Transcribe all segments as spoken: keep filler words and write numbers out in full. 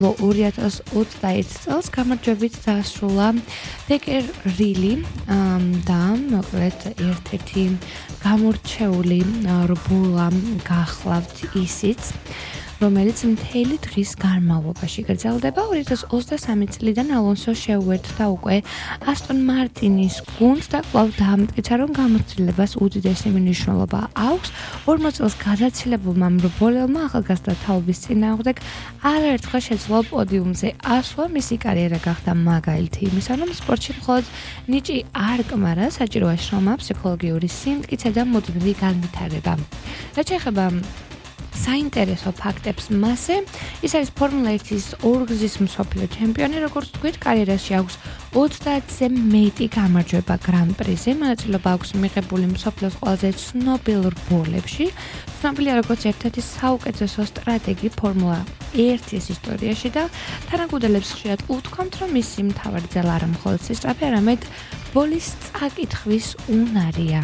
ორი ათას ოცდაერთი წელს გამარჯვებით დაასრულა დეკერ რილი და მოკლედ ერთ-ერთი გამორჩეული რბოლა გახლავთ ისიც, რომელიც მთელი დღის განმავლობაში გრძელდება. ორი ათას ოცდასამი წლიდან ალონსო შეუერთდა უკვე ასტონ მარტინის გუნდს და კვლავ დაამტკიცა, რომ გამოცდილებას უდიდესი მნიშვნელობა აქვს. ორმოც წელს გადაცილებულმა მრბოლელმა ახალგაზრდა თაობის წინააღმდეგ არაერთხელ შეძლო პოდიუმზე ასვლა. მისი კარიერა გახდა მაგალითი იმისა, რომ სპორტში მხოლოდ ნიჭი არ კმარა, საჭიროა შრომა, ფსიქოლოგიური სიმტკიცე და მუდმივი განვითარება. რაც შეეხება საინტერესო ფაქტებს მასზე, ის არის ფორმულა ერთის ორგზის მსოფლიო ჩემპიონი, როგორც თქვით, კარიერაში აქვს ოცდაათზე მეტი გამარჯვება გრან-პრიზე, მონაწილეობა აქვს მიღებული მსოფლიოს ყველაზე ცნობილ რბოლებში, ცნობილია როგორც ერთ-ერთი საუკეთესო სტრატეგი ფორმულა ერთის ისტორიაში და თანაგუნდელებს ხშირად უთქვამთ, რომ მისი მთავარი ძალა არა მხოლოდ სისწრაფე, არამედ ბოლის წაკითხვის უნარია.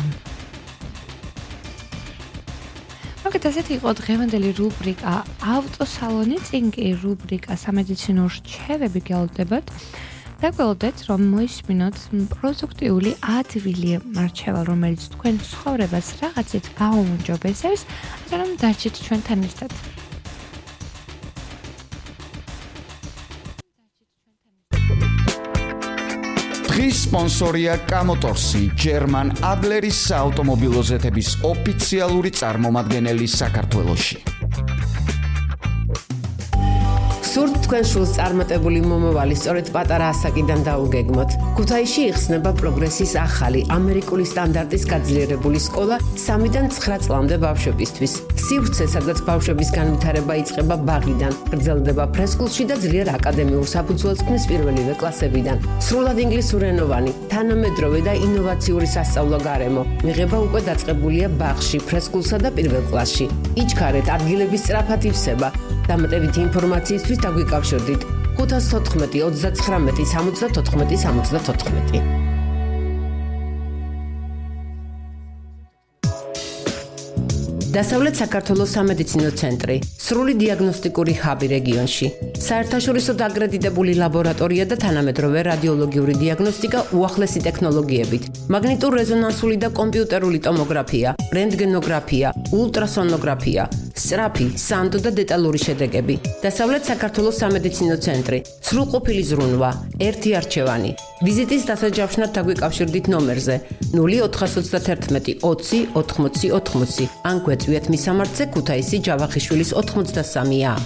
მოგეთ ასეთი იყო დღევანდელი რუბრიკა ავტოსალონი, წინ კი რუბრიკა სამედიცინო რჩევები გელოდებათ. დაგველოდეთ, რომ მოისმინოთ პროდუქტიული ადვილი მარჩევა, რომელიც თქვენ ცხოვრებას რაღაცით გაუმჯობესებს, რომ დარჩით ჩვენთან ერთად. დღის სპონსორია კამოტორსი, ჯერმან ადლერის საავტომობილო ზეთების ოფიციალური წარმომადგენელი საქართველოში. სურთ თქვენ შულს წარმატებული მომავალი სწორედ პატარა ასაკიდან დაუგეგმოთ. ქუთაისში იხსნება პროგრესის ახალი ამერიკული სტანდარტის გაძლიერებული სკოლა სამიდან ცხრა წლამდე ბავშვებისთვის. სივრცე, სადაც ბავშვების განვითარება იწყება ბაღიდან, გრძელდება ფრესკულში და ძლიერ აკადემიურ საფუძველს ქმნის პირველივე კლასებიდან. სრულად ინგლისურენოვანი, თანამედროვე და ინოვაციური სასწავლო გარემო მიღება უკვე დაწყებულია ბაღში, ფრესკულსა და პირველ კლასში. იჩქარეთ, ადგილების სწრაფად ივსება. დამატებითი ინფორმაციისთვის დაგვიკავშირდით ხუთას თოთხმეტი ოცდაცხრამეტი სამოცდათოთხმეტი სამოცდათოთხმეტი. დასავლეთ საქართველოს სამედიცინო ცენტრი, სრული დიაგნოსტიკური ჰაბი რეგიონში. საერთაშორისო დაკრედიტებული ლაბორატორია და თანამედროვე რადიოლოგიური დიაგნოსტიკა უახლესი ტექნოლოგიებით. მაგნიტურ რეზონანსული და კომპიუტერული ტომოგრაფია, რენტგენოგრაფია, ულტრასონოგრაფია, სწრაფი, სანდო და დეტალური შედეგები. დასავლეთ საქართველოს სამედიცინო ცენტრი, სრულყოფილი ზრუნვა, ერთი არჩევანი. ვიზიტის დასაჯავშნად დაგვიკავშირდით ნომერზე ნული ოთხას ოცდაერთმეტი ოცი ოთხმოცი ოთხმოცი. ან გვეწვიეთ მისამართზე ქუთაისი ჯავახიშვილის ოთხმოცდასამი ა.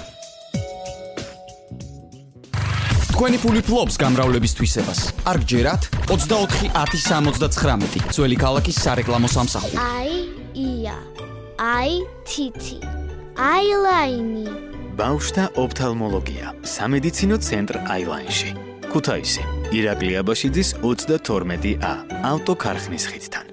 თქვენი ფული ფლობს გამრავლების თვისებას. არ გჯერათ? ოცდაოთხი ათი სამოცდაცხრამეტი. ძველი ქალაქის სარეკლამო სამსახური. აი, ია. აი, თითი. აილაინი. ბავშვთა ოფთალმოლოგია. სამედიცინო ცენტრ აილაინში. ქუთაისი. ირაკლი აბაშიძის ოცდათორმეტი ა. ავტოქარხნის ხიდთან.